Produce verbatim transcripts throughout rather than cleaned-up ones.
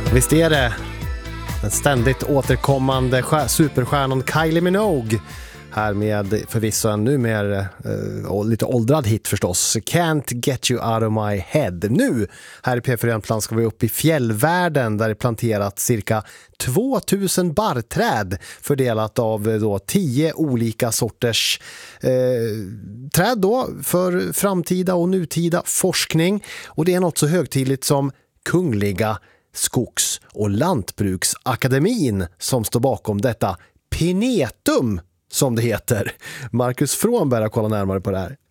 Visst är det den ständigt återkommande superstjärnan Kylie Minogue här med förvisso en numera uh, lite åldrad hit förstås. Can't get you out of my head. Nu här i P fyra Jämtland ska vi upp i fjällvärlden där det planterat cirka tvåtusen barrträd fördelat av då tio olika sorters eh, träd då för framtida och nutida forskning. Och det är något så högtidligt som Kungliga Skogs- och Lantbruksakademin som står bakom detta Pinetum som det heter. Marcus Frånberg har kollat närmare på det här.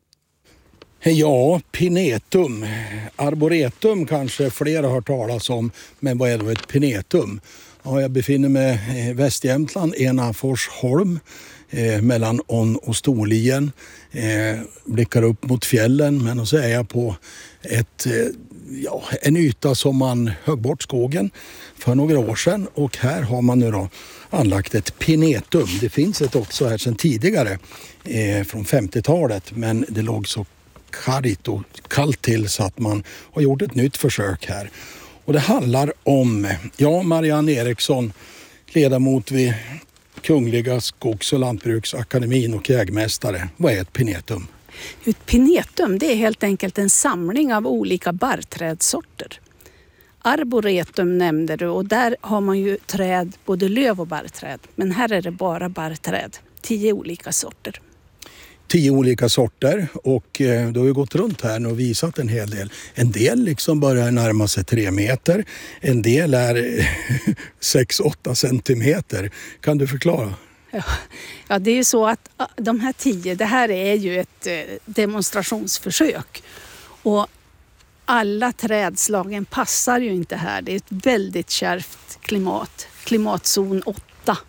Ja, Pinetum. Arboretum kanske flera har hört talas om, men vad är då ett Pinetum? Ja, jag befinner mig i Västjämtland, Enaforsholm, eh, mellan On och Storlien. Eh, blickar upp mot fjällen, men så är jag på ett, eh, ja, en yta som man högg bort skogen för några år sedan. Och här har man nu då anlagt ett Pinetum. Det finns ett också här sedan tidigare eh, från femtiotalet, men det låg så kargt och kallt till så att man har gjort ett nytt försök här. Och det handlar om, ja, Marianne Eriksson, ledamot vid Kungliga Skogs- och Lantbruksakademin och jägmästare. Vad är ett Pinetum? Ett Pinetum, det är helt enkelt en samling av olika barrträdsorter. Arboretum nämnde du och där har man ju träd, både löv och barrträd. Men här är det bara barrträd, tio olika sorter. Tio olika sorter och eh, då har vi gått runt här och visat en hel del. En del liksom börjar närma sig tre meter, en del är sex åtta centimeter. Kan du förklara? Ja, ja, det är ju så att de här tio, det här är ju ett demonstrationsförsök och alla trädslagen passar ju inte här. Det är ett väldigt kärvt klimat, klimatzon åtta.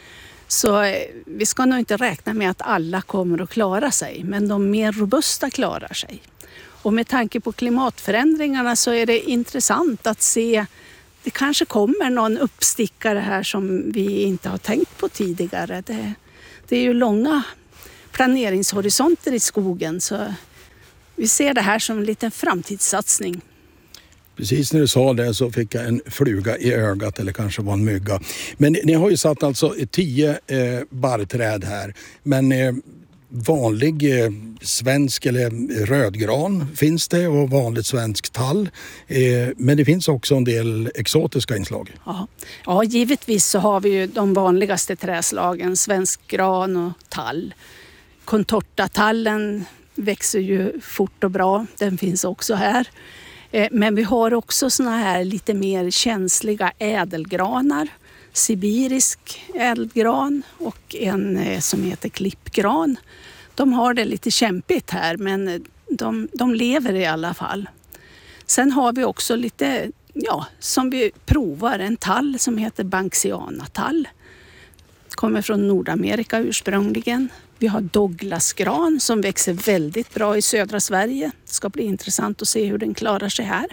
Så vi ska nog inte räkna med att alla kommer att klara sig, men de mer robusta klarar sig. Och med tanke på klimatförändringarna så är det intressant att se, det kanske kommer någon uppstickare här som vi inte har tänkt på tidigare. Det, det är ju långa planeringshorisonter i skogen så vi ser det här som en liten framtidssatsning. Precis när du sa det så fick jag en fluga i ögat eller kanske var en mygga. Men ni har ju satt alltså tio eh, barrträd här. Men eh, vanlig eh, svensk eller rödgran finns det och vanligt svensk tall. Eh, men det finns också en del exotiska inslag. Ja. ja, givetvis så har vi ju de vanligaste träslagen, svensk gran och tall. Contortatallen växer ju fort och bra, den finns också här. Men vi har också såna här lite mer känsliga ädelgranar. Sibirisk ädelgran och en som heter klippgran. De har det lite kämpigt här men de, de lever i alla fall. Sen har vi också lite, ja, som vi provar, en tall som heter Banksiana-tall. Kommer från Nordamerika ursprungligen. Vi har Douglasgran som växer väldigt bra i södra Sverige. Det ska bli intressant att se hur den klarar sig här.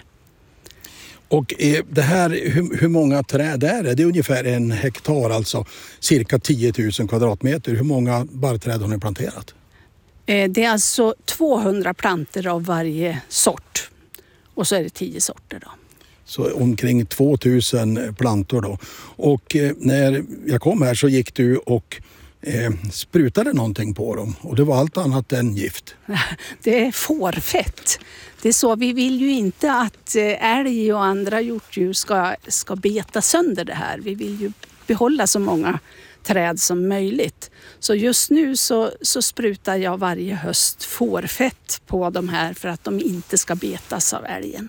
Och det här, hur, hur många träd är det? Det är ungefär en hektar, alltså cirka tio tusen kvadratmeter. Hur många barrträd har ni planterat? Det är alltså tvåhundra planter av varje sort. Och så är det tio sorter då. Så omkring tvåtusen plantor då. Och när jag kom här så gick du och eh, sprutade någonting på dem. Och det var allt annat än gift. Det är fårfett. Det är så, vi vill ju inte att älg och andra hjortdjur ska, ska beta sönder det här. Vi vill ju behålla så många träd som möjligt. Så just nu så, så sprutar jag varje höst fårfett på de här för att de inte ska betas av älgen.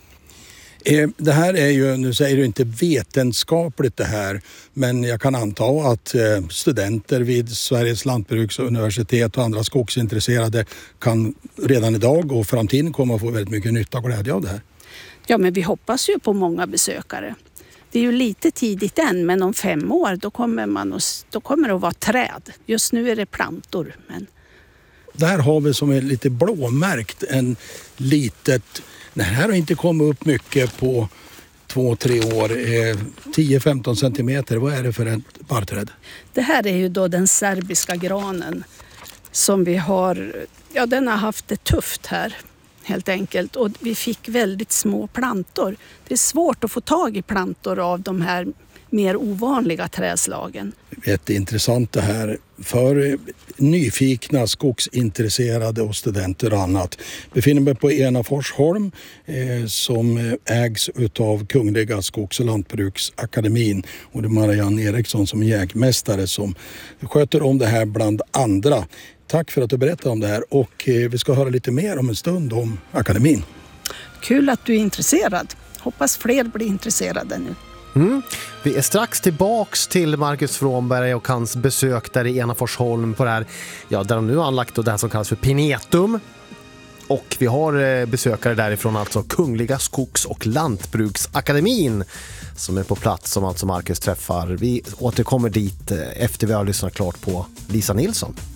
Det här är ju, nu säger du inte vetenskapligt det här, men jag kan anta att studenter vid Sveriges lantbruksuniversitet och andra skogsintresserade kan redan idag och framtiden komma att få väldigt mycket nytta och glädje av det här. Ja, men vi hoppas ju på många besökare. Det är ju lite tidigt än, men om fem år då kommer, man att, då kommer det att vara träd. Just nu är det plantor. Men... Där har vi som är lite blåmärkt en litet... Det här har inte kommit upp mycket på två, tre år. Eh, tio till femton centimeter. Vad är det för ett barrträd? Det här är ju då den serbiska granen som vi har... Ja, den har haft det tufft här. helt enkelt. Och vi fick väldigt små plantor. Det är svårt att få tag i plantor av de här mer ovanliga trädslagen. Jätteintressant det här för nyfikna skogsintresserade och studenter och annat. Befinner mig på Enaforsholm eh, som ägs utav Kungliga Skogs- och Lantbruksakademin, och det är Marianne Eriksson som är jägmästare som sköter om det här bland andra. Tack för att du berättade om det här, och eh, vi ska höra lite mer om en stund om akademin. Kul att du är intresserad. Hoppas fler blir intresserade nu. Mm. Vi är strax tillbaks till Marcus Frånberg och hans besök där i Enaforsholm på det här, ja, där de nu har anlagt det här som kallas för Pinetum. Och vi har besökare därifrån, alltså Kungliga Skogs- och Lantbruksakademin, som är på plats, som alltså Marcus träffar. Vi återkommer dit efter vi har lyssnat klart på Lisa Nilsson.